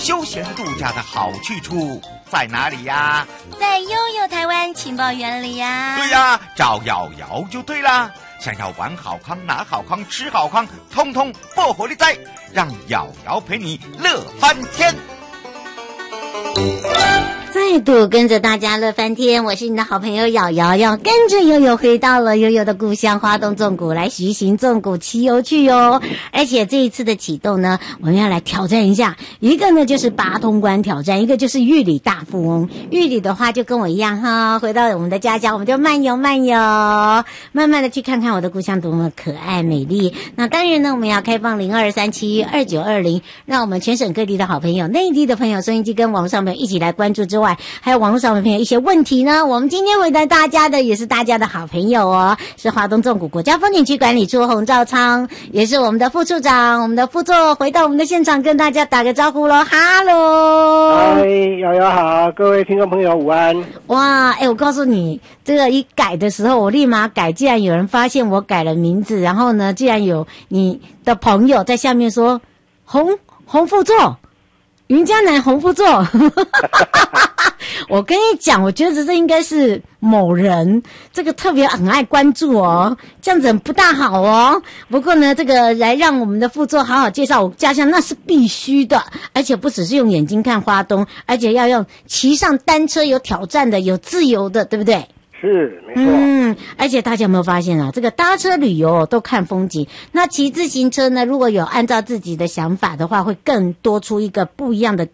休闲度假的好去处在哪里呀？ 在悠悠台湾情报园里呀。 对呀，找瑶瑶就对啦。想要玩好康、拿好康、吃好康，通通破火力哉！让瑶瑶陪你乐翻天。 再度跟着大家乐翻天，我是你的好朋友瑶瑶，要跟着悠悠回到了悠悠的故乡花东纵谷来徐行纵谷骑游去哟。而且这一次的启动呢，我们要来挑战一下，一个呢就是八通关挑战，一个就是玉里大富翁。玉里的话就跟我一样哈，回到我们的家乡，我们就慢游，慢慢的去看看我的故乡多么可爱美丽。那当然呢，我们要开放02372920，让我们全省各地的好朋友、内地的朋友、收音机跟网络上面一起来关注之外，还有网络上面朋友一些问题呢，我们今天回答大家的也是大家的好朋友哦，是华东纵谷国家风景区管理处洪兆昌，也是我们的副处长，我们的副座回到我们的现场跟大家打个招呼咯。哈喽， 嗨，瑶瑶好，各位听众朋友午安。 哇，我告诉你，这个一改的时候我立马改，既然有人发现我改了名字，然后呢既然有你的朋友在下面说洪副座，云嘉南洪副座我跟你讲，我觉得这应该是某人，这个特别很爱关注哦，这样子很不大好哦。不过呢，这个来让我们的副座好好介绍我家乡，那是必须的，而且不只是用眼睛看花东，而且要用骑上单车，有挑战的，有自由的，对不对？ 是，没错。 而且大家有没有发现啊，这个搭车旅游都看风景，那骑自行车呢，如果有按照自己的想法的话，会更多出一个不一样的感觉。